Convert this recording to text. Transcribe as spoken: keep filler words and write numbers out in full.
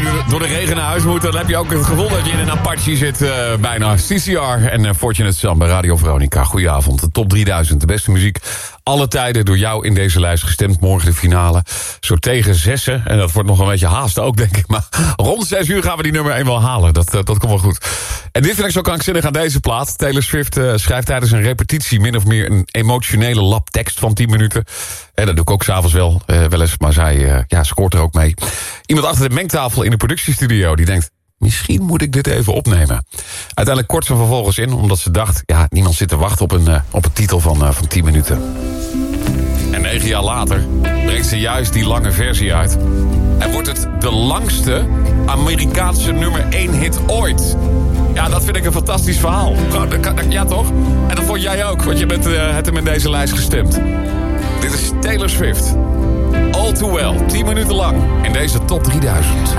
uur door de regen naar huis moet... dan heb je ook het gevoel dat je in een Apache zit uh, bijna. C C R en uh, Fortunate Son bij Radio Veronica. Goedenavond, de top drieduizend, de beste muziek. Alle tijden door jou in deze lijst gestemd. Morgen de finale, zo tegen zessen. En dat wordt nog een beetje haast ook, denk ik. Maar rond zes uur gaan we die nummer één wel halen. Dat, uh, dat komt wel goed. En dit vind ik zo krankzinnig aan deze plaat. Taylor Swift uh, schrijft tijdens een repetitie... min of meer een emotionele lap tekst van tien minuten. En dat doe ik ook s'avonds wel, uh, wel eens. Maar zij uh, ja, scoort er ook mee. Iemand achter de mengtafel in de productiestudio die denkt... misschien moet ik dit even opnemen. Uiteindelijk kort ze vervolgens in, omdat ze dacht... ja, niemand zit te wachten op een, uh, op een titel van, uh, van tien minuten. En negen jaar later brengt ze juist die lange versie uit. En wordt het de langste Amerikaanse nummer één hit ooit. Ja, dat vind ik een fantastisch verhaal. Ja, toch? En dat vond jij ook, want je bent, uh, hebt hem in deze lijst gestemd. Dit is Taylor Swift. All Too Well, tien minuten lang in deze top drieduizend.